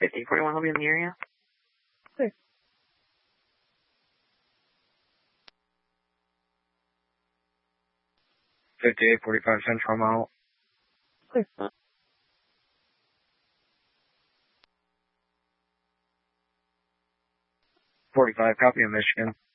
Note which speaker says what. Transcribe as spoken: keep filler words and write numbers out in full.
Speaker 1: fifty forty-one will be in the area.
Speaker 2: Clear.
Speaker 3: fifty-eight forty-five Central, I'm out.
Speaker 2: Clear.
Speaker 3: forty-five, copy of Michigan.